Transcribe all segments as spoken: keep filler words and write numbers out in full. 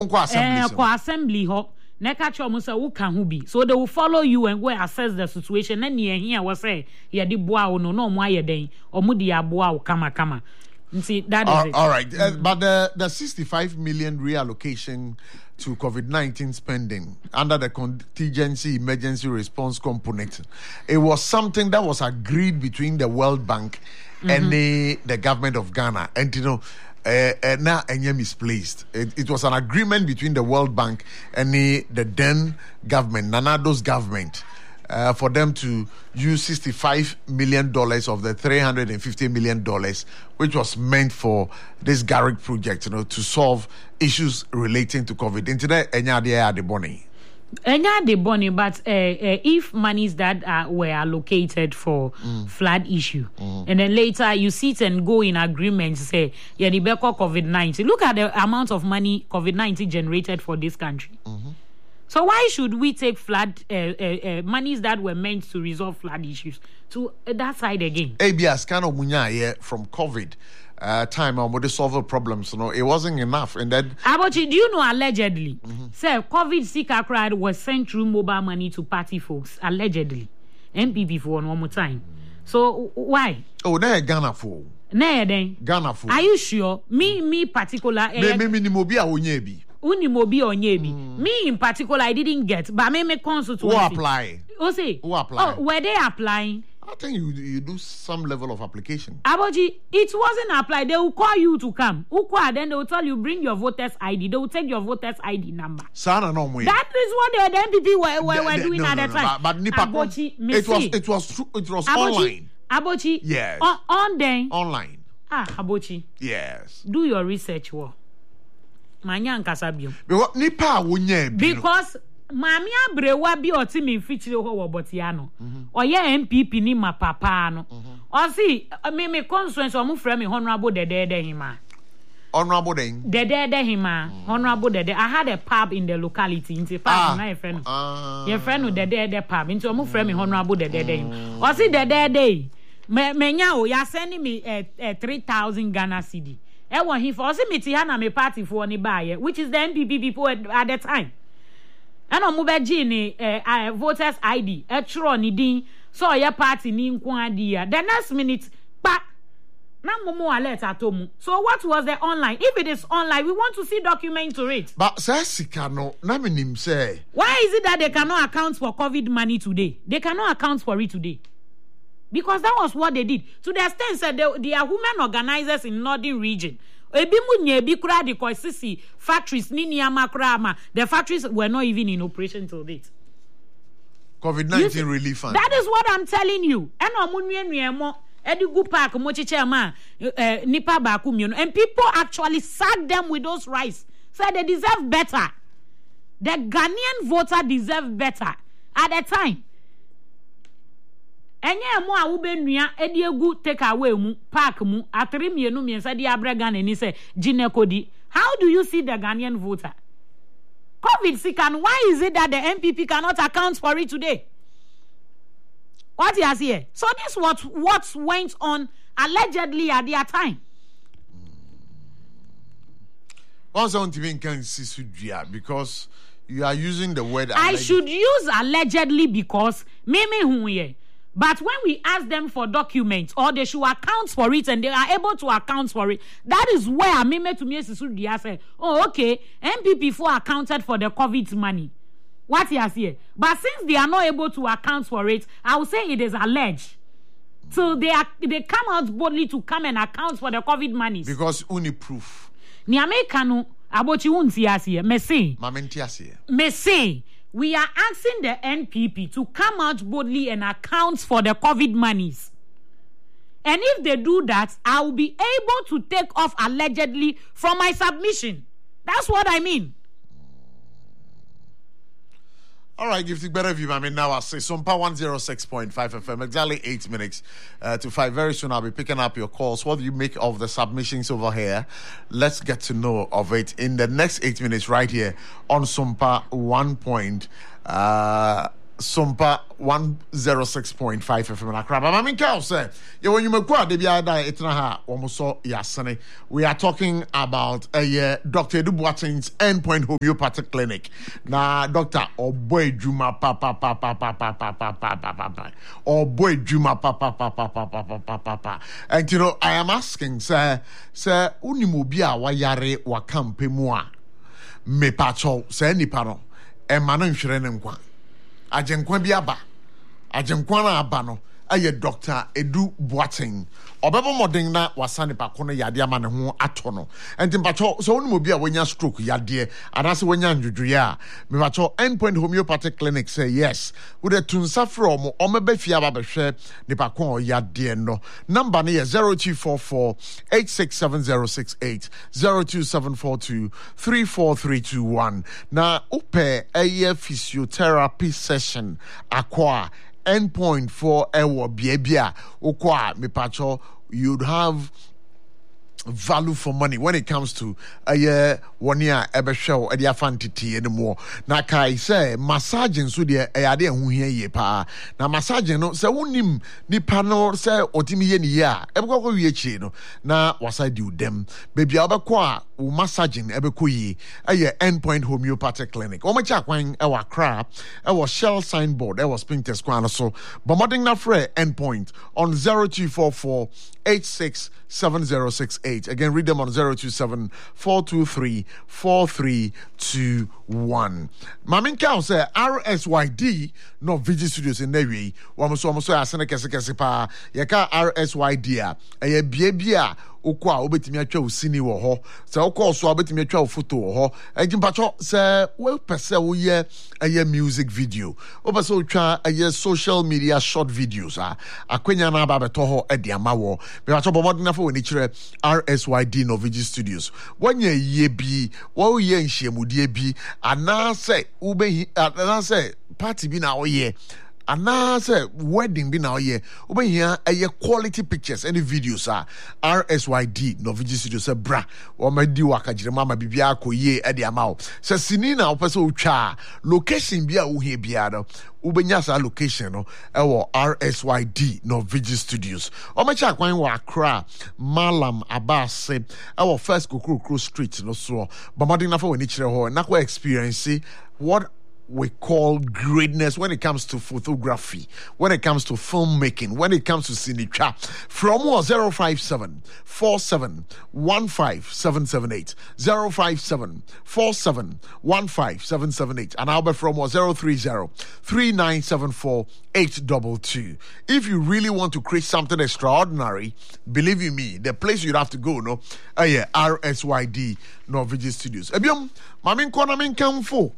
assembly. Eh, assembly ho. Na catch almost a who can who be. So they will follow you and go assess the situation. Then you here was say, yeah, the boa no no more ye day or mudi aboa kama kama. See that is all, it. All right, mm. uh, but the the sixty-five million reallocation to COVID nineteen spending under the contingency emergency response component, it was something that was agreed between the World Bank mm-hmm. and the, the government of Ghana, and you know. Uh, uh, now Enya misplaced. It, it was an agreement between the World Bank and the, the then government, Nana Addo's government, uh, for them to use sixty-five million dollars of the three hundred fifty million dollars, which was meant for this Garrick project, you know, to solve issues relating to COVID. Internet Enya de the bonnie. Enya de bonnie, but uh, uh, if monies that uh, were allocated for mm. flood issue, mm. and then later you sit and go in agreement, say, yeah, the Beko COVID nineteen. Look at the amount of money COVID nineteen generated for this country. Mm-hmm. So why should we take flood uh, uh, uh, monies that were meant to resolve flood issues to uh, that side again? A B S kind of munya here from COVID. Uh, time on with the solve problems, you know, it wasn't enough. And then, about you, do you know allegedly, mm-hmm. say COVID seeker crowd was sent through mobile money to party folks allegedly, M P P for one more time. So why? Oh, they're Ghana for. Nah, then Ghana for. Are you sure? Me, me particular. Me, me, me, ni mobi a onyebi. Uni mobi onyebi. Me in particular, I didn't get, but me me consult. Who apply? Oh, say. Who apply? Oh, were they applying? I think you you do some level of application. Aboji, it wasn't applied. They will call you to come. Ukwa, then they will tell you bring your voter's I D. They will take your voter's I D number. Sana no way. That is what the, the M P P were, were, were doing no, at no, the no, time. But, but Nipa, Abochi, it was it was it was Abochi, online. Abochi, yes. On, on then online. Ah, Abochi. Yes. Do your research, wo. Manya nkasabio. Because Nipa wonye. Because Mami abrewa bi oti mi fitire ho wo botiano. Oye M P P ni ma papa no. O si me me constituency o mu frɛ me honorable Dede Hima. Honorable Den. Dede Hima, honorable Dede. I had a pub in the locality in the pub na e friend. Ah. Your friend no Dede pub. Into o mu frɛ me honorable Dede Hima. O si Dede me me nya o ya send me eh, eh, three thousand Ghana cedi. E won he for o si me ti ha na me party for ni baye, which is the M P P people at, at the time. And on Mubeji ni uh, voters I D, a tro ni din, so your party ni nkwadiya. The next minute, pa, na mumu alert atomu. So what was the online? If it is online, we want to see document to it. But Sasika no, na minim say. Why is it that they cannot account for COVID money today? They cannot account for it today. Because that was what they did. To the extent that they, they are women organizers in northern region. The factories, the factories were not even in operation till date. COVID nineteen relief fund. That is what I'm telling you. And people actually sacked them with those rights. Said they deserve better. The Ghanaian voter deserve better at the time. Enye mo a wo benua edi egu take away mu park mu atri mienu miensa di abrega na ni say ginekodi. How do you see the Ghanaian voter? COVID sick, and why is it that the M P P cannot account for it today? What he has here. So this what what went on allegedly at their time. Also, on T V can see because you are using the word. I alleged. Should use allegedly because me me who here. But when we ask them for documents or they should account for it and they are able to account for it, that is where Mime to me say, oh, okay, M P P four accounted for the COVID money. What he has here. But since they are not able to account for it, I will say it is alleged. So they are they come out boldly to come and account for the COVID money. Because only proof. Ni Americano abochi unti asiye. Me say. Mamenti asiye. Me say. We are asking the N P P to come out boldly and account for the COVID monies. And if they do that, I will be able to take off allegedly from my submission. That's what I mean. All right, give it better view. I mean, now I say Sumpa one oh six point five F M, exactly eight minutes uh, to five. Very soon I'll be picking up your calls. What do you make of the submissions over here? Let's get to know of it in the next eight minutes right here on Sumpa one point Sompa one oh six point five F M Accra. But I mean, Carl said, "You when you make quite the yasane." We are talking about a uh, Doctor Dubois' Endpoint Homeopathic Clinic. Now, Doctor, oh boy, Juma, papa, papa, papa, papa, papa, papa, oh boy, Juma, papa, papa, papa, papa, papa. And you know, I am asking, sir, sir, unimobia wayare wakampe mua me pacho, sir, nipano, and manan shrenem. Ajenkwa bi aba ajenkwa na aba no aye Doctor Edu Boateng obebo modern na wasane pa kono yade ama ne ho ato no enti mpacho so wonu obi a wonya stroke yade anase wonya ndwudwe a me mpacho Endpoint Homeopathic Clinic say yes with the tunsa from omebe fia ba behwe ne pa kon yade no number ne zero two four four eight six seven zero six eight zero two seven four two three four three two one na upe aye physiotherapy session akwa Endpoint for ewo biebia ukwa mipacho you'd have value for money when it comes to a year one year ebe show e dia fantity anymore na kai say massaging so de e ade hu hia ye pa na massaging no say wonim nipa no say otimi ye ni ya ebe kwa kwa wie chi no na waside you them baby obekọ a wo massaging ebe ko yi eye Endpoint Homeopathic Clinic o macha kwan e wa Accra e wa Shell signboard e wa Spintex kwan so but modern na free Endpoint on zero two four four eight six seven zero six eight. Again, read them on zero two seven four two three four three two one. Mamin Cow say R S Y D no Vigi Studios in Navy. Wamuso Wamuso Asana Kese Kese Pa. Yaka R S Y D a. Aye Biebia. Ukwa obetimi atwa usini wo ho se ukwa so obetimi atwa photo wo ho ejim pacho se we pese wo ye aye music video obese otwa aye social media short videos a akwenya na ba beto ho e de ama wo be pacho bomodin na fo we ni kire R S Y D Novigi Studios wanya ye bi wo ye nhyiamudie bi ana se ube ana se party bi na wo ye ana say wedding bi na oye obehia eye quality pictures any videos are R S Y D Novigi Studios say bra o ma di wakagire mama bibia akoye e de ama o say sini na opese otwa location bi a wo hia bia no ubenya sa location no e wo R S Y D Novigi Studios o ma cha kwan wa Accra Malam Abase e wo First Kokrokro Street no so bamodin na fa woni kire ho na ko experience what we call greatness when it comes to photography, when it comes to filmmaking, when it comes to cinema. From zero five seven four seven one five seven seven eight, zero five seven four seven one five seven seven eight, and I'll be from zero three zero three nine seven four eight two two. If you really want to create something extraordinary, believe you me, the place you'd have to go, no, uh, yeah, R S Y D Novigi Studios. Ebiom, mamin kona min kamfo.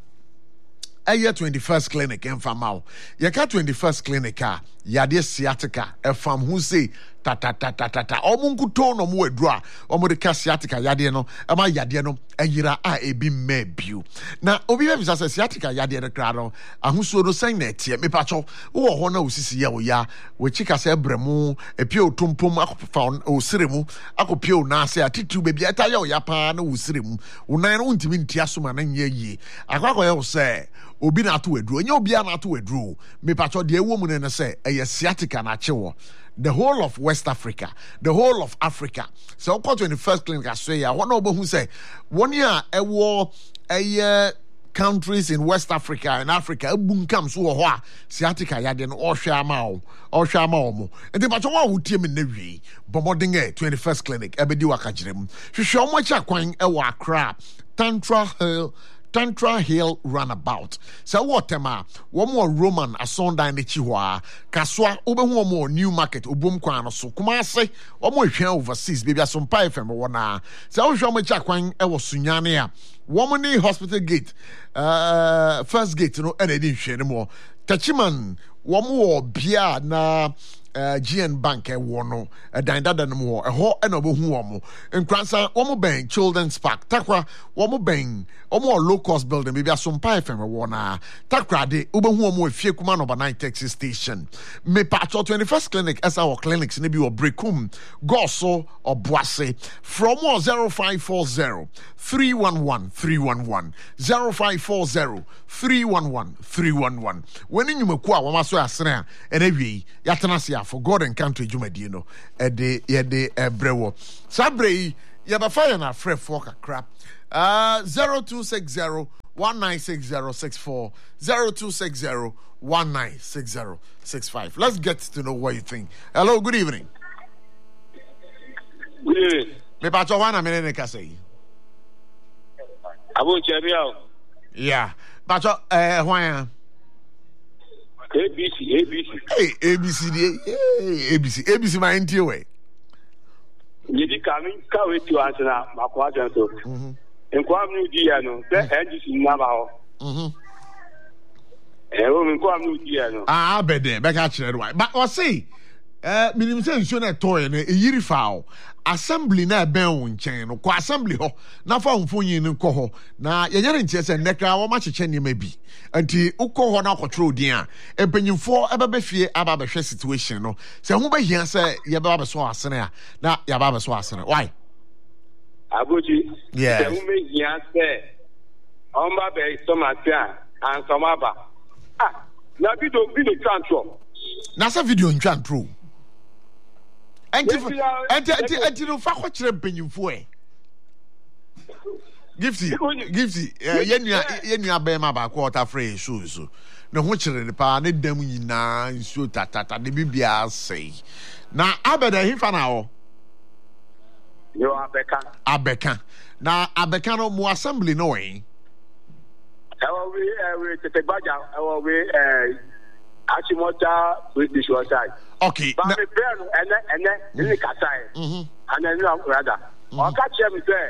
Aye twenty-first clinic en famao. Yaka twenty-first clinic a yade sciatica e fam who say ta ta ta ta ta ta omunku to no mo adru a omo de ka sciatica yade no e ma yade no ayira a ebi mebiu na obi be bisa sciatica yade no kra no ahusuo no san na tie me pacho wo ho na osisi ya wo ya we chika se bremu e pie otumpom akofa o siremu akopie na ase atitu bebi eta ya wo ya pa na wo siremu wo nan no ntimi ntia so ma na nye yi akwakọ ya wo se obi na ato adru enye obi na ato adru me pacho de ewo mu ne se eye sciatica na chewo the whole of West Africa, the whole of Africa. So, according to the first clinic, I say, I want to know who say one year a war a year countries in West Africa and Africa, a boom comes to a sciatica yaden or shamao or shamao. And the Bachawa who team in the way, bombarding a twenty-first clinic, a bedi wakajim. She show much a quang a wakra, Tantra Hill. Tantra Hill Runabout. So what tema? One more Roman a Sunday in the Chihuahua. Kaswa ube one more New Market ubum kwano so kumase one more share overseas baby some pie from one. So I show me chakwang e was sunyania. Woman hospital gate, uh, first gate no and I didn't share anymore. Tachiman one more bia na uh, G N Bank e wono dan dada no mo eho e na obohu omo nkransa omo ben Children's Park takwa omo ben omo low cost building bibia sompa F M wona takra de obohu omo efie kuma number nine Texas station me patcho twenty-first clinic as our clinics ne bi o brekum goso oboase from zero five four zero three one one three one one zero five four zero three one one three one one when you meku a wama so asere a ene wi yatena sia for God and country dwumadie no e de ye de ebrewo sabre yi ye ba fa na frɛ for kakra uh zero two six zero one nine six zero six four zero two six zero one nine six zero six five. Let's get to know what you think. Hello, good evening. Good evening. Me pa cho wana me ne ka say. Abu Chemiao. Yeah. Pa cho eh hwan A B C, A B C. Hey, A B C D. Hey, A B C. A B C my ntie we. Yedi coming ka we to answer na makwa janso. Mhm. Nkwa mu di ya no, the N G C na ba ho. Mhm. Eh, o nkwa mu di ya no. Ah, bede, be ka kire why. But o say eh minim say nsuo na toy na eyiri faawo. Assembly na ben wo nchen no. Ko assembly ho. Na fa mfonyin no ko ho. Na ye nyere ntie se nekra wo ma cheche niam bi. Anti ukọ ho na akọtro din a empanyimfo ebebe fie aba behwe situation no. Se ho behia se ye ba be so asene a na ya ba be so asene. Why? Abuji. Yes. Se ho behia se omba be so ma tia an so ma ba. Ah, na video video transfer. Na sa video ntwantro. Enti enti enti enti no fa ko kire empanyimfo e. Gifty, Gifty, yenua yenua bema ba ko ota free show so. Ne ho kire ne pa ne dam nyina nsuo tatata ne bibia sei. Na abeda hifa na ho. Yo abeka. Abeka. Na abeka no mo assembly no wen. Ewo we we tete gbaja, ewo we eh Achimota British side. Okay. Ba me prayer no ene ene ni kasai. Mhm. Ana ni rather. O ka che me say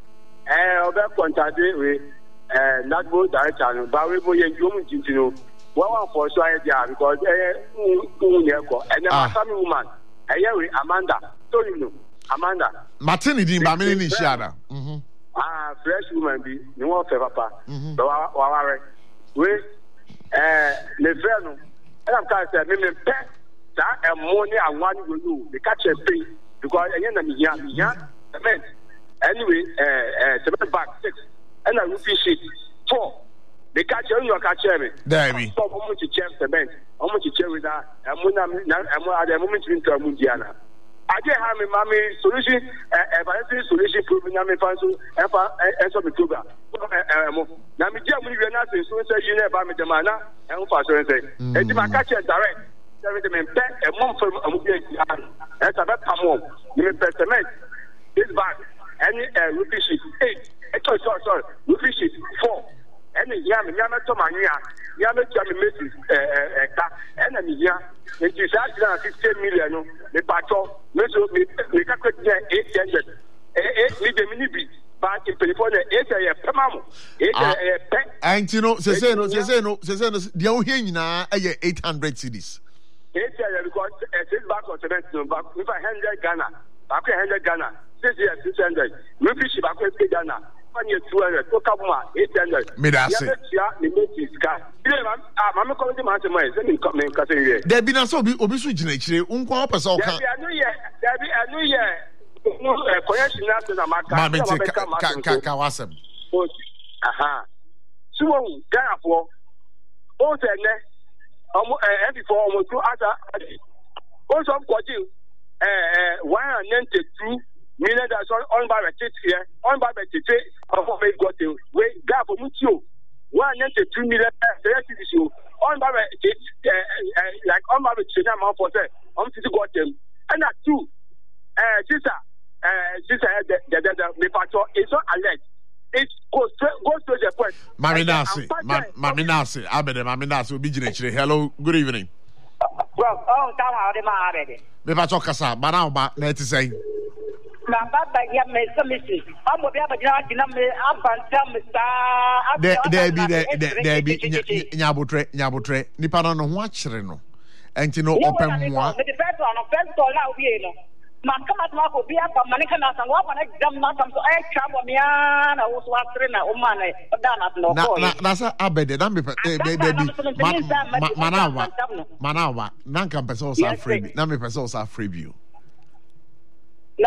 eh obe contact we eh National Director no ba we mo ye njumu ntintino wa wa for so idea because eh un ye ko and na family woman eh we Amanda so you know Amanda Martin din ba me ni shiada mhm ah fresh woman bi ni won fe papa so wa wa we eh le frère no e am ka say me me pe ta e mo ni anwa ni go no the catch pay because eh na mi ya mi ya amen. Anyway, uh, uh, seven back six, and I will fish it four. The catcher, you are catching me. There we go. How much you check the bank? How much you check with that? I'm at the moment into a Mundiana. I just have a mommy solution, a balancing solution proving I'm a fan so and some Tuga. Now, me, dear, we are not saying so, you never met the manner and faster and say, and if I catch it direct, everything back a month from a movie. That's about come home. You may testament this back. Any uh, rupee sheet eight, sorry, sorry, sorry, rupee sheet four. Any yam, yam to mania, yam to yam metis, eh, eh, and any yam. It is actually fifteen million. The patrol, me so me me calculate eight hundred. Eight me the mini bit, but in California, eight a per mamo, eight a pen. And you know, say say no, say say no, say say no. The only thing na eh eight hundred cedis. Eight a because a six back or seven no back. If I hundred Ghana, back a hundred Ghana. Six years, six hundred. Maybe she back with Ghana. One year, two hundred. Two couple more, eight hundred. Me that's it. Yeah, me make this guy. I'm not calling him as a man. Let me come in, cutting here. There be na so obi obi switch na chire. Unko person o kan. There be a new year. There be a new year. No, connection na to na maka. Ma me te ka ka ka wasem. Aha. So Ghana for. O se ne. Omo eh before omo two other. O so ko ji eh one hundred ninety-two million that's on by the here, on by the tete, of what they got to wait, gap of Mutio, one hundred two million, the rest of the show, on by the like on by the cinema for that, on to got them, and that two, uh, sister, uh, sister, the the patrol is not alert. It goes goes to the point. Marinasi, Marinasi, Abede, Marinasi will be generally. Hello, good evening. Well, oh, down out of my Abede. Me patrol Casa, Banao, let us say. There be there there be nyabotre nyabotre nipa no ho akyere no and you know open one. The first one, first all out here, no. Makama mako bia pa manika na sangwa pa na exam na kam so I travel me na wo so asre na o man e dana no boy. Na na sa abede na me baby. Manawa. Manawa. Na kam pese o sa free. Na me pese o sa free view. No.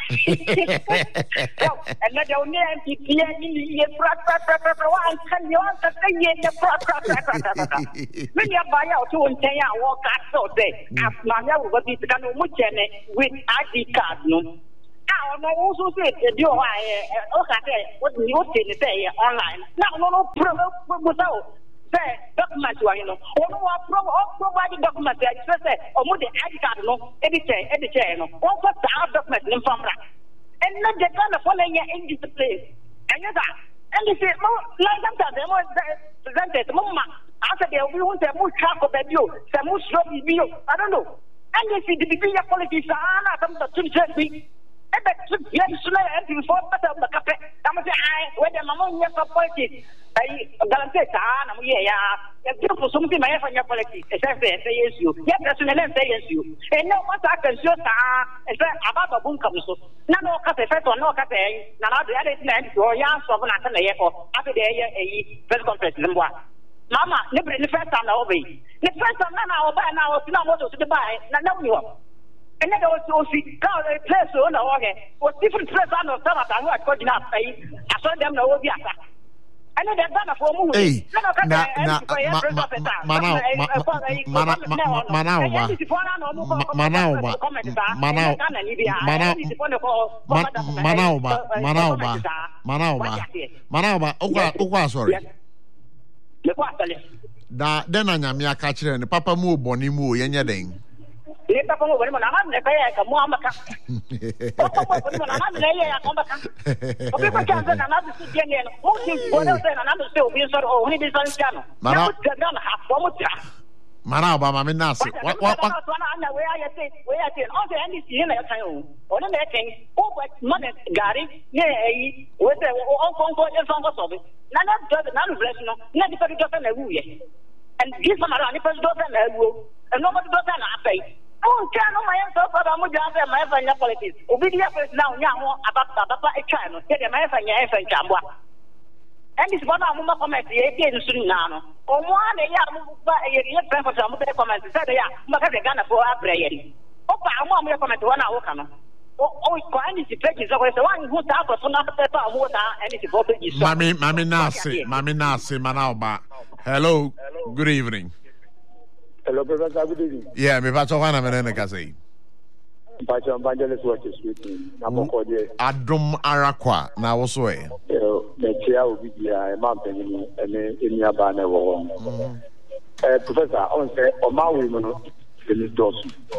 And na do ne anti clear ni ye pra pra pra pra wa an kan yo an ka ye ye pra pra pra pra. Me ya ba ya o tu on ten ya wo ka so de. As ma ya wo bi tika no mu chene with I D card no. Ah no wo so se e di o wa e o ka te o ni o te ni te online. Na no no pro mo sa o. Say document wa you know. Ono wa pro o provide document ya say o mo de I D card no. Edit edit no. O ko ta document ni famra. And not the kind of following in this place. And you that. And you say, like sometimes they more presented, Mama. After they will want to move track of the view, some more slow view. I don't know. And you see the bigger politics are not some of the two jerky. And that took very slow and before better of the cafe. I'm going to say, I, when the Mamma yes of politics, I guarantee, ah, yeah, beautiful something my effort in your politics. As I say, say yes, you. Yes, that's an say yes, you. And no one I can show, ah, and say about the boom comes. No, no, cafe, first or no cafe. Now, the other man, your young sovereign at the airport after the a press conference. Mama, never in the first time I'll be. The first time now, I'll buy now, not to the buy, not know you. And then there was also a place on the organ was different place on the stomach and what could not say. I saw them no be attack. And then they're done for movie. Da then anyame aka kire ne papa mu oboni mu o yenye den. Le papa mo boni mo na na ka ya ka mo amaka. Papa mo boni mo na na le ya ka amaka. O pe pa kan na na su die ne no. Mo ti go na se na na se o bi so o ni bi so ntia no. Na mo ti na ha fo mo tira. Mara ba ma me na se. Wa wa wa. Na we ya se, we ya se. O se ndi si na ya kan o. O na me kan. O ba mo na gari ne eyi. We se o kon kon e son ko so bi. Na na do na no bless no. Na di pa do fa na wu ye. And give some around if do fa na wu. And nobody do fa na afai. Oh, can no my so for mo ja fa my fa nya politics. Obi dia first now nya ho ababa baba e twa no. Ke de my fa nya e fa ntambwa. And this one I'm not comment here again soon now. Or one a year, you pray for some comment. Said, yeah, Macca Ghana for a prayer. Oh, I want me to comment one hour. Oh, it's the pages of the one who talks for another paper of water and it's voted. Mammy, Mammy Nasi, Mammy Nasi, Manauba. Hello, good evening. Hello, Professor, good evening. Yeah, me pacho wana menene kasi. Pacho evangelist watches with me. Adum Arakwa, na woso e. Metia obi dia e ma mpanyini ene eni aba na wo. Eh Professor, on say o ma we no the dos.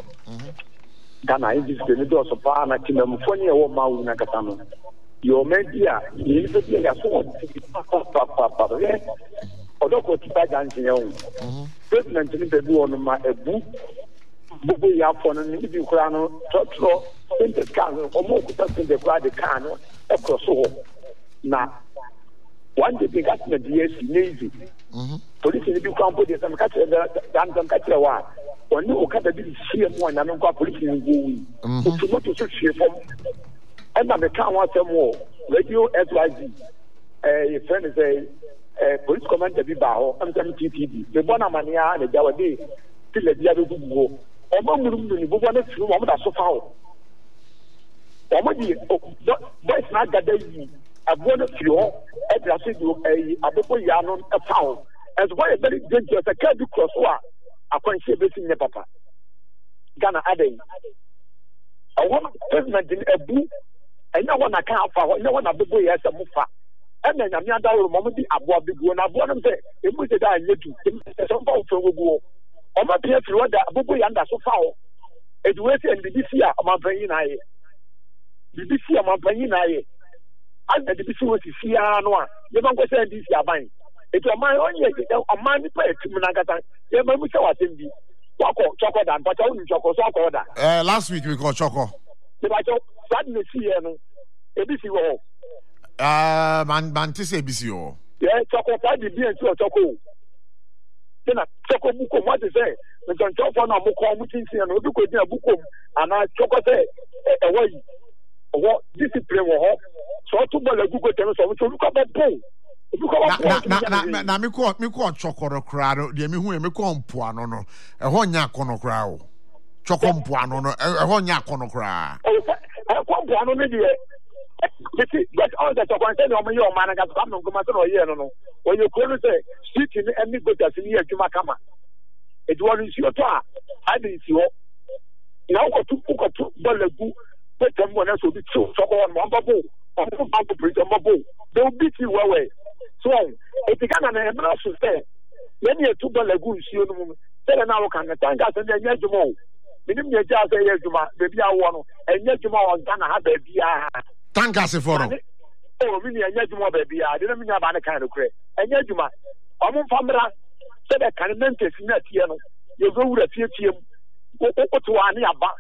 Ghana is the dos pa na kinam foni e wo ma wu na kata no. Yo media, ni be dia ya so pa pa pa pa. Odoko ti ba jan tin yo. President ni be bu onu ma ebu. Bubu ya fo no ni bi kura no trotro inte kan o mo ku ta de kura de kan no e cross ho. Na one day they got the D S Navy. Police in the big camp, they some catch the damn catch a while. When you cut the big sheer one, and don't police in go. It's not to sheer from. And I'm a town once more. Radio S Y G. A friend is a police commander, Bibao, and some T T D. The one mania and the Java day till the other good go. Among the room, you go on the room, that's so foul. That's not that Abona Fio, Edrasidu, a Abopo Yanon, a foul, as well as very dangerous a Kadu Crosswa, a consideration in the papa. Ghana Ade. A woman president in a boo, and no one account for no one of the boy as a mufa. And then I'm not a moment about the one of one of them, it was a die to some foul from go. On my peer through the Abopo Yanda so foul. It was in the B C A, my brain. I the B C A, my brain. I and the B C was here no you don't go say this ya ban it was my own year a man pay to Munagata you may say what in be choco choco dan but only choco so order uh last week we got choco the but that me see no A B C wo uh man man to say A B C wo yeah choco that be be and choco then choco buko what to say the control for no more mutin and we could do a book and I took us away. What discipline was so to ball a Google tennis so to look at that ball. Na me ko me ko chokoro kra no de me hu me ko mpoano no e ho nya kono kra o choko mpoano no e ho nya kono kra e ko mpoano ne de But but all the talk say no me your man ga come no come no here no no when you go say street ni any go to see adwuma kama e do one isi oto a I dey see ho na ko tu ko tu balagu but dem wona so bi so so ko mo babo o mo babo preach mo babo they will beat you well so e ti kana na e bra so say let me tu balagu isi no mu say na wo kan tanga say na nya adwuma o minim nya ja say ya adwuma be bia wo no enya adwuma wo Ghana ha ba bia Tanka se foro. Oh, we need a juma baby. I didn't mean about a kind of credit. And yet, Juma, I'm on Famra said I can maintain that you you go with a few team. Go to Ani Abba.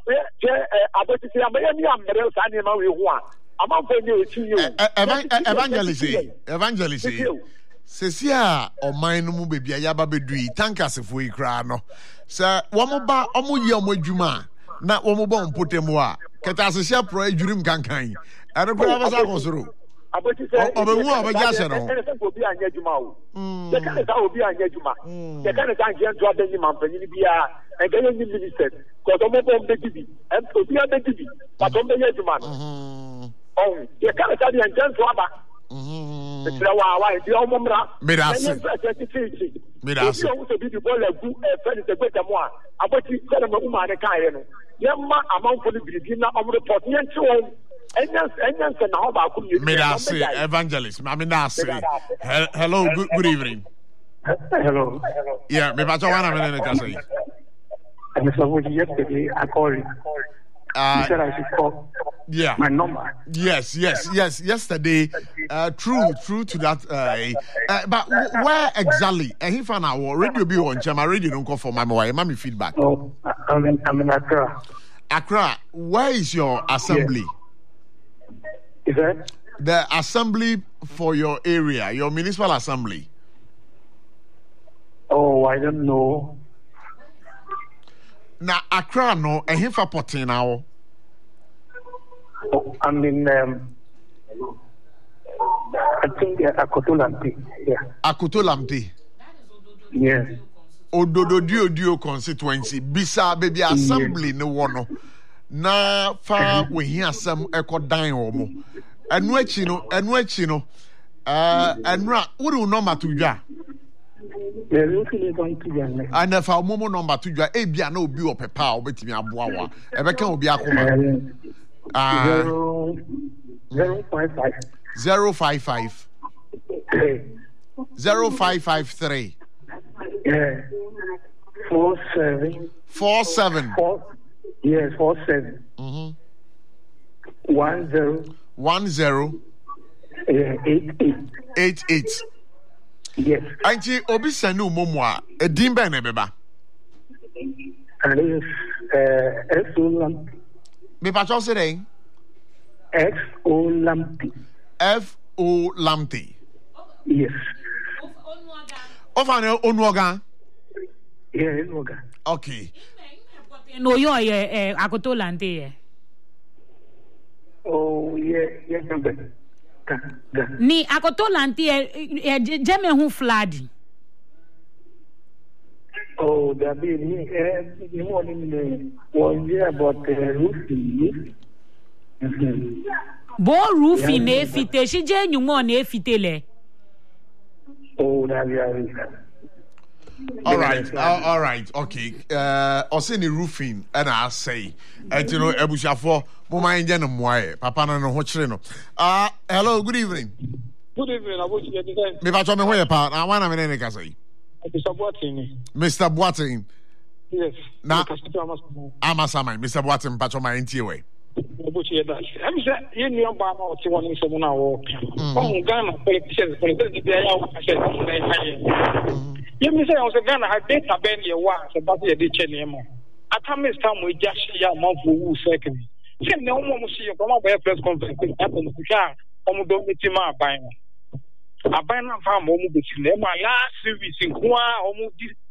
I bet to say, I'm a real signing my one. I'm on for you to you. Evangelist, evangelist. Sesia o mine mu baby ayaba bedui tanka se fo ikra no. Sir, wo mo ba o mo ye o mo adwuma na wo mo ba mpotemu a keta se pro adwurim kankan ero kra ba sa kosoro aboti se o be hu o be jase no e se ko bi anya adwuma o se kan sa obi anya adwuma se kan sa anje ntwa da ni mampanyi bia e ga yin minister ko to mo bom de bibi e ko bi anya bibi pa to be adwuma no oh se kan sa di anje ntwa ba mhm se wa wa di o mo mra me da se me da se o so bi di ball egu e fe ni se gbeta mo a aboti se na mo ma ne kan ye no yamma amanfo ni biribi na omre report yenti won enyan enyan se na ho ba ku ni me da se evangelist ma me da se hello good, good evening hello yeah me ba to wana me ne ka say I'm so yesterday I called uh, you said I should call yeah my number yes yes yes yesterday uh true true to that uh, uh but w- where exactly and he found out radio be on chama radio don't call for my my mommy feedback oh I'm in, I'm in Accra Accra where is your assembly yeah. Is that the assembly for your area your municipal assembly oh I don't know na Accra no and he for potin now oh, I'm in um I think uh, Akotolampi. Yeah. Akotolampi. Yes. Ododo dio dio constituency. Bisa baby assembly no wono. Na fa we here some echo dan omo. Enu echi no, enu echi no. Uh enra uru number to dwa. Yeah, really going to dwa. Ana fa omo number to dwa e bia na obi opepa obetimi aboa wa. Ebeka obi akoma. Ah. zero zero five five Zero five five zero five five three. Yeah. Four seven. Four seven. Four. Yes, four seven. Mm-hmm. One zero. One zero. Yeah, eight eight. Eight eight. Yes. Anti obi senu momwa edin be na beba. And it is uh, X O Lampi. Me pa cho say X O Lampi. F O Lampi. Yes. Ofane Onuoga. Yeah, Onuoga. Okay. No, you are eh Akotolampi. Oh, yeah, yeah, number. Ni Akotolampi eh jeme hu fladi. Oh, that be me. Eh, the morning was there about uh, roofing. Mm-hmm. Bo roofing na efite shi je nyumo na efite le. Oh, that is. All right, uh, all right, okay. Uh, osini roofing, and I say, and you know, Ebushafo, Mama Indian Mwae, Papa no ho chire no. Ah, hello, good evening. Good evening, I wish you had Me ba cho me ho ye pa, na wana me ne ka say. Mister Boateng. Mister Boateng. Yes. Na Amasama, Mister Boateng pa cho ma ntie we. Obuchi da. Em se ye ni amba ma o ti won so mu na wo. On Ghana politicians, politicians dey ya wa say na haye. Ye mi say on se Ghana ha data ben ye wa se ba ye dey che ne mo. Atame stam we jashi ya ma fu wu second. Se ne o mo mo si ye ko ma ba press conference ko happen ku sha o mo do meti ma aban. Aban na fa mo mo be si le ma last service nko a o mo di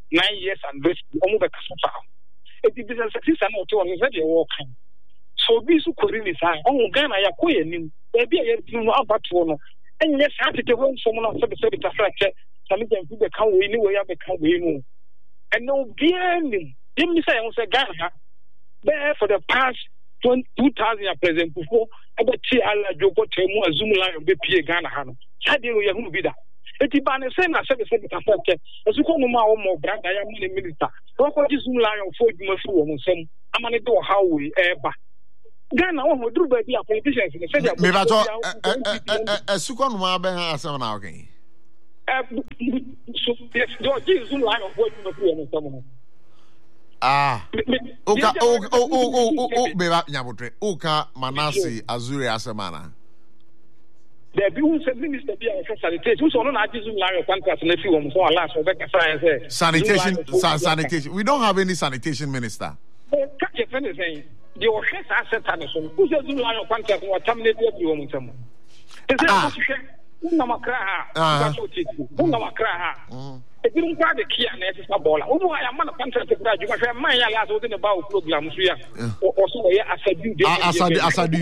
nine years anniversary omo be kasa fa eti business sister na oto on say dey work so bi su kori ni sai on Ghana ya ko yanim e bi ya bi no abato no enye sa tete ho nsom no se be se be ta frache sami dem bi be kan we ni we ya be kan we no and no bi ani dem ni say on say Ghana be for the past two thousand president before about ti ala jogo temu azum lion be pie Ghana ha no sa de we hu bi da eti ba ne say na se be se be ta frache esu ko no ma wo mo branda ya mo ni minister ko ko ji zum lion fo djuma fu wo mo nsem amane do how we eba Ghana wo duru ba bi a politicians ne say me ba to esu ko no ma be ha asem na okay eh so yes do ji zum lion fo djuma fu wo mo nsem ah oka o o o o o be ba nyabotre oka Manase Azure asemana there be who said minister be a sanitation so no na ji zum lion contract na fi wo mo so ala so be ka say sanitation sanitation we don't have any sanitation minister ka je fe ne say the office asset and so who said zum lion contract wa terminate bi wo mo nsem e say ko hwe na makra ha ba so titi na makra ha e bi nka de kia na esa bola wo mo ya man contract kura ju ka hwe man ya la so de ba o program so ya o so ye asadu de asadu asadu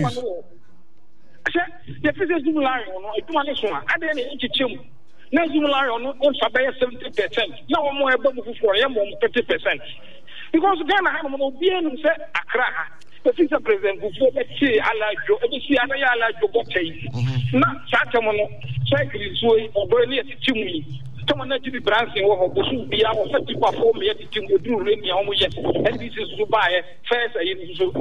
the physical zoom line on a two months one. I didn't eat chim. No zoom line on Sabaya seventy percent. Now I'm more above for a more thirty percent. Because Ghana had no be and say Accra. The future president before let's see Allah Joe, let me see Allah Joe Botte. Not Satamono, cycling way or Bernie at Chimney. Someone that to be branching over Busu be our thirty perform yet to Tim would do rainy almost yet. And this is to buy first. I used to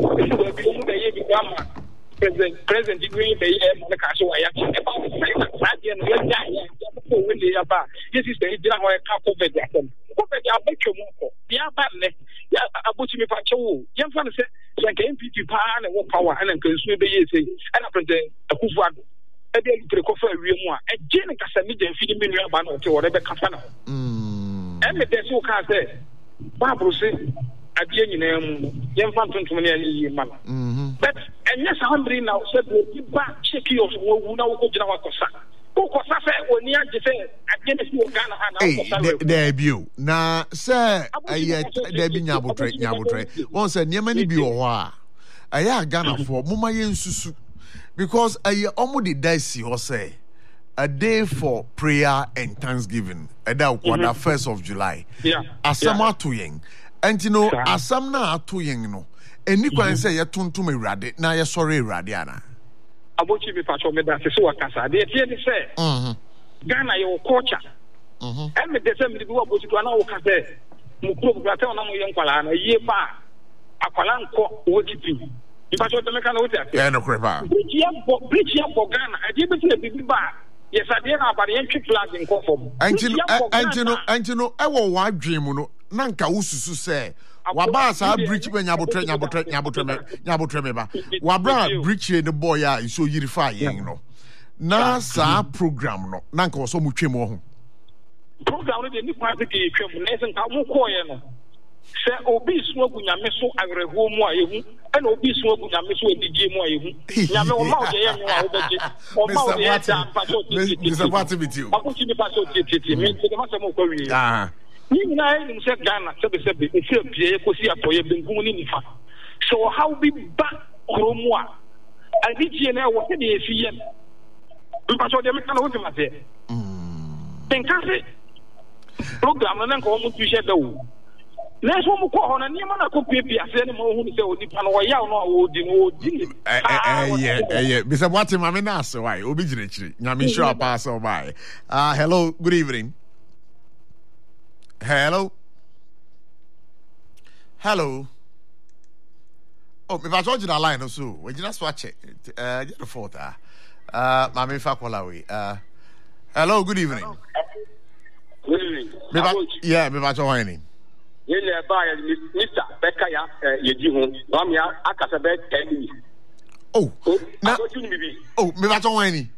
be Gamma. President President Green Bay the castle I actually about the when they are back. This is the idea how I can't cover them. Cover their become the abandon. Abuchimi Pacho, young fan said, like M P P pan and power and consume the year say, and I present a Kufag. A day to recover a real one. And Jenny Casamida feeding me about whatever Kafana. And the Deso can say, Barbara say, at the end, young phantom to many man. But and yes, I'm bringing now said, back check your who now go to our Cosa. Go Cosa or near the fair against you, Ghana. Debut. Now, sir, I yet Debbie Nabotre, Nabotre. Once a Yemeni Biowa. I am Ghana for Mumayan Susu. Because I almost dicey or say a day for prayer and thanksgiving. A day quarter first of July. Yeah. Asama to yeng. And you know, asam na to yeng no. And you can say you're tuntum a radi, now you're sorry, Radiana. I want you to be patch on me that is so a casa. They say, Ghana, your culture. And the December, you go to an hour case. Muku, Graton, young Palan, a year back. A Palanco, working. If I told the mechanic, yeah, no crap. Bridge young for Ghana, I didn't see a big bar. Yes, I did have an entry flag in Conform. And you know, and you know, I will wipe dream, Nanka Usu say. Waba sa bridge when Yabotre Yabotre Yabotre Yabotre meba. Wabra bridge the boy ya is so unifying, you know. Na sa program no. Nanka was so much more. Program the new party came Nathan Kamukoyano. Say Obi smoke when Yameso agre home wa and Obi smoke when Yameso a D J mo yehu. Yamo Mao Yamo Mister What's with you? Abuchi Paso Titi, me the Masamo Korea. Ah. Ni na in say Ghana say say be e feel pie ko si atoye benkum ni nifa so how be back kromo a adije na wo se de efi yem mpa so de me kana wo te mate mm den ka se program na nko mo tu she da wo na so mo ko ho na ni ma na ko pepe ase ne mo hu ni se onipa no wo ya no wo di no di eh eh yeah eh be say what ma me na ase why obi gire chiri nyame sure pass o bye ah hello good evening. Hello. Hello. Oh, if I told you that line also, we just watch it. Uh, get the photo. Uh, Mami Fakolawi. Uh, hello. Good evening. Good evening. Maybe, yeah, maybe I told you. Yeah, by Mister Bekaya, Yejihu, Ramia, Akasabet, and oh, now, oh, maybe I told you.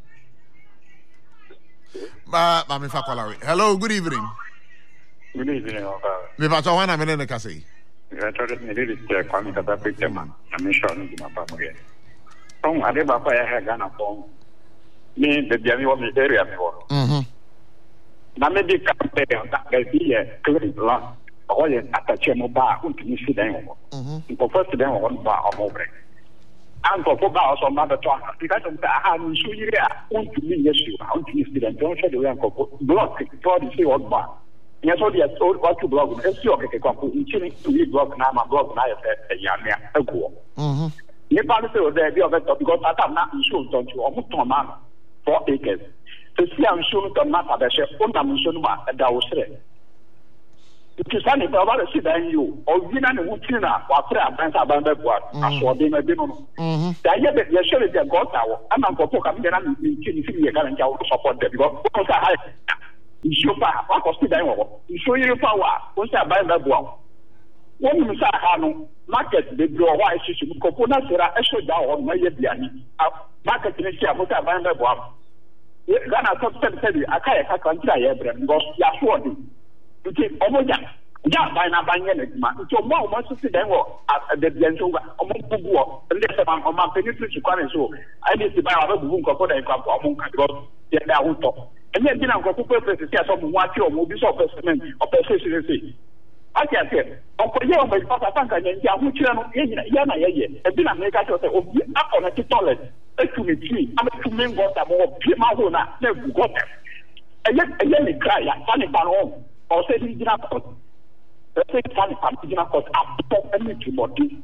Uh, Mami Fakolawi. Hello. Good evening. Good evening, me ba to wana me ne ka sei ya to de me de te kwa mi ka ta pete man na me sho ni ma pa mo ye on ade ba pa ya ha Ghana pon ni de bia mi wo mi area mi wo mhm na maybe campaign that there be a clean land or an attaché mobile who can see them. For first them one bar of over. And for four bars on another talk, because of that, I'm sure you want to be issue, how to use it and don't show the way block for the sea old bar. Yes, all the old what to blog, and see, okay, in chilling to be blog, and I'm a blog, and I have a young man, a go. You probably say there be of it because I'm not sure, don't you, or put on man four acres. To see, I'm sure the matter that she owned a mission that was said. If you stand in about a sit and you, or win and Wutina, or three advance about that one, as for being a demon. That yet, you're sure it's a god tower. I'm not going to come in and see you and you support them because I show power, what was the you show you power, what's that by that one? When you say, Hano, market, they draw why she should go for that, I should down on my Yabiani. Market in a what I buy that one. Then I thought, I can't consider because you're sure. Nti omo ja ja ban na ban ye na nti omo omo sisi den wo the bianso omo bubu o nde se ban omo penitri chi kware so ai dey si ban wa bubu nkofo da nkwa omo nka because ye da ho to enye bi na nkofo pe se se so mo wa ti omo bi so persement o pe se se se ati ati onko ye omo pa pa nka nye ntia ho kire no ye nyina ye na ye ye e bi na me ka cho se obi akọ na ti toilet e tu mi tri am tu mi ngota mo bi ma ho na na gu gota enye enye ni cry ya tani ban o or say regional court. The same time, regional court are everybody.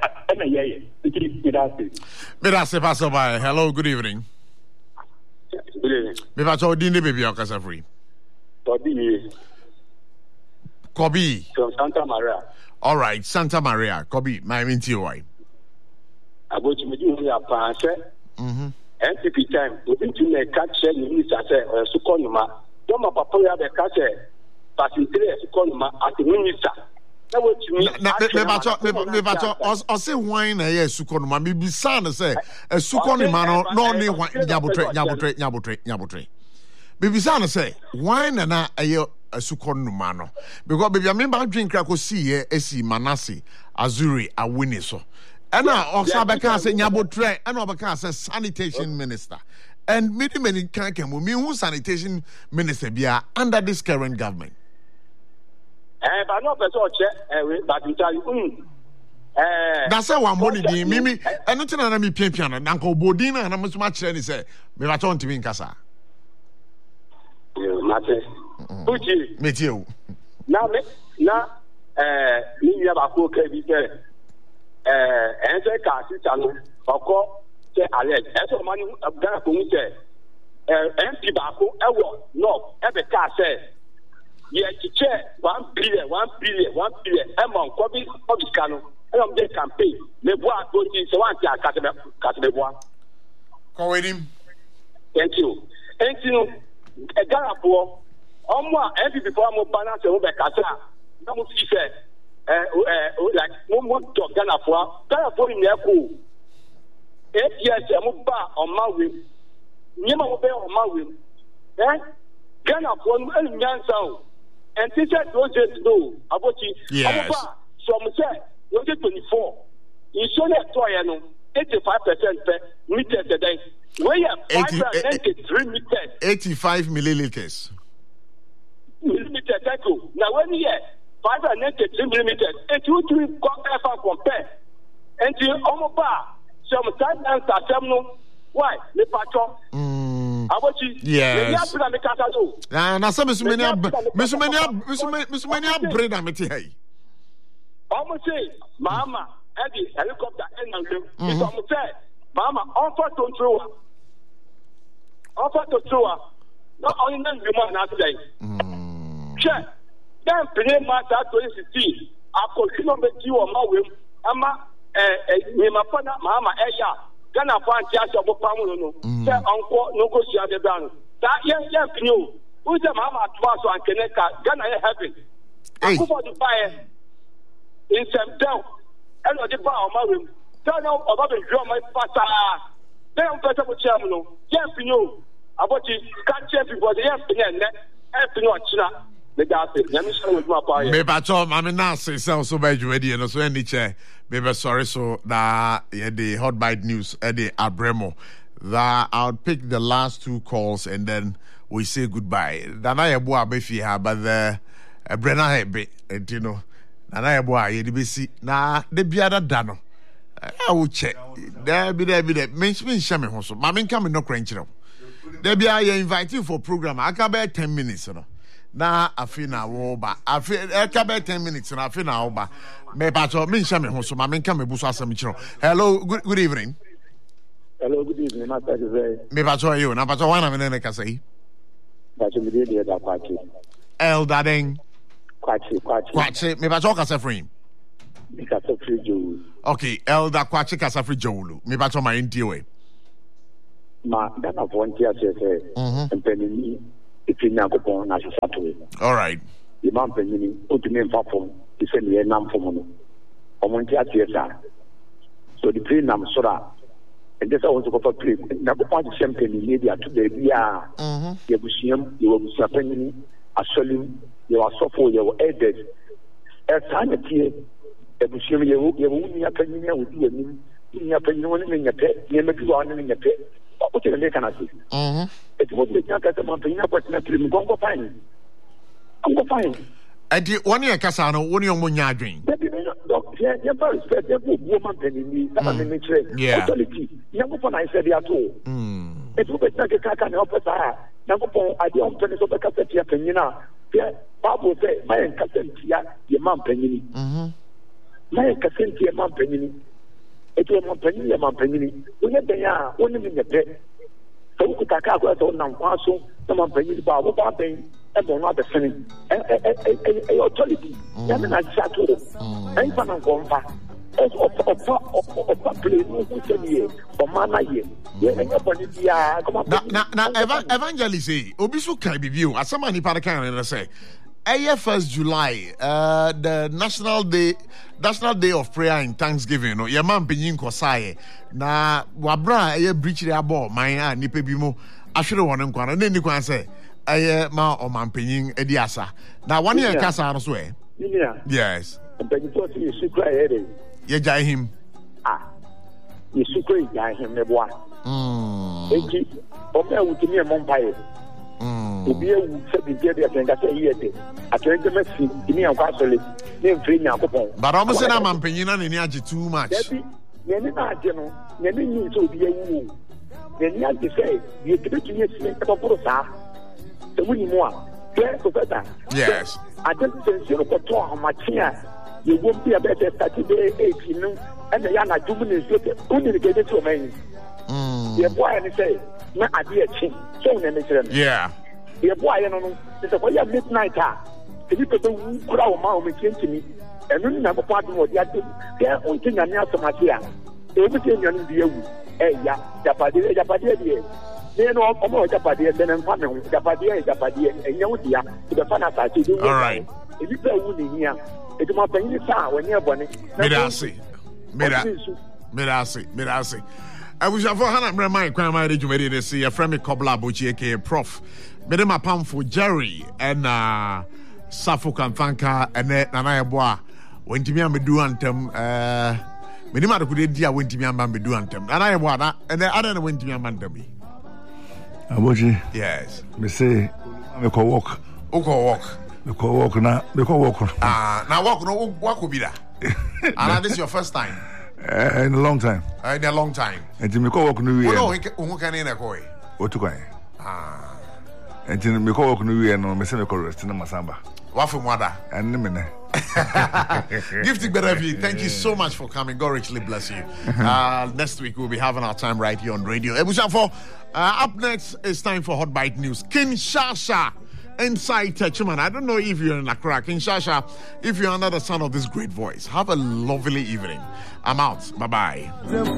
Hello, good evening. Good evening. Maybe I told you, baby, I'm free. Kobe. Kobe. From Santa Maria. All right, Santa Maria. Kobe, my mean to you, why? I go to meet you here, Mm-hmm. N P P time, we need to make catch the minister, or Sukonuma. Don't my papa have a catch. But in three Sukonuma at the minister. That was to me. I say wine a yes, Sukonuma. Maybe son say a Sukonima no only one Yabutre, Yabutre, Yabutre, Yabutre. Baby son say wine and a a Sukonumano. Because baby, I remember drink I could see a see Manasi, Azuri, a winnie so. And now also because Yabutre, and over because sanitation minister. And many many can come me who sanitation minister be under this current government. Eh, but no person check. But you tell you, eh. That's how one money di mimi. And nothing na me pian pian. Nanko bodina na much much ni say. Me ba ton timi nkasa. Yo, mate. Uchi. Meti o. Na me na eh ni ya ba ko ke bi se. Eh, en se ka si tanu. Oko se ale. E so mani Ghana ko mu se. Eh, M P ba ko e wo no e be ka se. Yeah, chair one billion, one billion, one billion. Among Kobe, Kobe Cano, and on the campaign, the boy go to so one cat cat the boy. Call him. Thank you. Thank you. A Garapo, on one every before I'm balance over Catra. No more she said, like one more dog Ganapo, Ganapo in their cool. Eight years, I'm on my wing. Never obey on my wing. Eh? Ganapo, and Yansau. And teacher those days know about you. Yes. Some say, twenty twenty-four. You show that toy, eighty-five percent meters a day. We have five hundred ninety-three meters. eighty-five milliliters. Millimeters, thank you. Now, when you have five hundred ninety-three millimeters, it will compare. And you almost some time and why? The patrol. Yes. Na na some so many so many so many brain am ti hai. Almost say mama at the helicopter and it's almost say mama offer to throw. Offer to throw. Not only then you man at today. Che. Then play matter to see. I could not be you on my way. Ama eh me mapana mama eya. Ghana fan just of Pamuno, say uncle, no go see the down. That young young new, who's the Mama Twaso and Kaneka, Ghana heaven. I go for the fire in September, and the bar of my room. Turn out about the drum my pasta. Then I'm better with Chamino, yes, you know about you can't check people, the yes, and then not China. Me bacho mami na say so so bad you ready and so any chair baby sorry so that yeah the hot bite news at the Abremo that I'll pick the last two calls and then we say goodbye. Nana Yebo Abefi ha, but the Brenna Hebe, you know. Nana Yebo a yedi besi na de biada dano. I will check. There be there be there. Mention me shame ho so. Ma men come no krenchiro. There be I invite you for program. I can be ten minutes, you know. Na afi na wo ba. Afi I can be ten minutes, na afi na wo ba. Me ba so men shame ho so. Ma men come buso asem chiro. Hello, good, good evening. Hello, good evening, Master Jose. Me ba so you. Na ba so wan na me ne ka say. Ba so me dey da kwachi. Elder den. Kwachi, kwachi. Kwachi, me ba so ka say frame. Me ka say free Joe. Okay, Elder Kwachi ka say free Joe. Me ba so my ntie we. Ma Ghana volunteer say Mhm. Mpenini ifi Nyankopon na sisatu. All right. The man Mpenini otumi mfa fom. He say me nam fom no. Omontia tiesa. So the plane nam sora. And this I want to go for play. Nyankopon the same thing media to the bia. Mhm. Yebusiam, yebusia Mpenini, asolim, yewasofo, yewo elders. E time tie ebusiam yewo yewo ni Mpenini a wodi anim. Ni Mpenini woni ne nyape, ne mebi wa ne nyape. What do you can see? Mhm. It was the young customer paying up with nothing. Go fine. I'm go fine. Adi one year kasa no one year mo nya adwen. Yeah, yeah, very respect. Yeah, woman penny. That was the nature. Yeah. Authority. Young woman, I said, yeah, too. Mm. It will be like a car and help us. Young woman, I don't penny of the cassette here, penny now. Yeah, Bible say, my cassette here, your mom penny. Mhm. My cassette here, mom penny. It was my penny, your mom penny. We had the ya, only in the bed. So we could attack us on Nampaso, some of the Bible, and will not the same. A authority. Yamin at Sato, and Panan Gompa, as of play, no good year, or mana year. Na na na eva evangelist say obisu kan bi bi o asama ni pa kan na say eh first July uh the national day national day of prayer and thanksgiving no ye man penyin kosae na wabra eh breach re abo man a nipa bi mu ahwere won nkwa na ni kwan say eh ma o man penyin edi asa na one year kasa no so eh yes penyin to see you cry here ye jai him ah you cry jai him ne boa mm eki o me awutimi e mompae mm obi ewu se bi dia dia tenga say yete atwenje mesi ini an kwasole ne mfiri Nyankopon but almost say na man penyin na ni age too much Debi, yẹni náà jẹ no, yẹni nyi nso obi ewu o. Yẹni adi sẹ, yẹ kebe tun yẹ sinmi ẹbọ boro saa. Sẹmu ni mu a, kẹ professor. Yes. Ade sẹnsi no kọtọ ahomakye a, yẹ wọ bi a bẹ sẹ thirty day eight nu, ẹna yẹ anadwo mu ne nsuo tẹ, o ni ne kede ti o ma yi. Yẹ bọ ayẹ ni sẹ, na ade yẹ kye, sẹ wọn nani kyerẹ no. yeah Yẹ bọ ayẹ no no, sẹ kọ yẹ midnight a, ebi pẹpẹ wu kura ọma ọmọ ekyir ntumi. Ẹnu ni na pọpọ adi wọ di adi, kẹ o nti nyame asọmati a. Ebi sẹ nyanu bi ewu, ẹ ya, japadeɛ japadeɛ deɛ, ne no ọmọ japadeɛ sẹ ne nfa ne ho, japadeɛ japadeɛ, ẹnyẹ wo dia, ìbẹ̀fà na asase ebi all right ebi pẹ ewu ne hia, edwuma panyin sa a wọnyẹ bọne. Medase, meda, medase, medase. Abushafo hana mrema kwan ma de dwumadi de se ya frame Kobla Bochi aka Prof. Mede ma pamfo Jerry and uh Safo Kamfanka ene nana yebo a wentimi amedu antem eh mede ma de kude dia wentimi amedu antem nana yebo ana ene ada na wentimi amandam yi Abochi yes me say me ko walk uko walk me ko walk na me ko walk ah na walk no walk obi da and this is your first time uh, in a long time uh, in a long time and me ko walk no we no who can in a koi otukwan ah and me ko walk no we no me say me ko rest na masamba wafu mwada and me ne Gifty Berevi, thank you so much for coming. God richly bless you. Uh, next week we'll be having our time right here on radio. Ebushafo, uh, up next it's time for Hot Bite News. Kinshasa inside Techiman. I don't know if you're in Accra. Kinshasa, if you're under the sound of this great voice, have a lovely evening. I'm out. Bye-bye.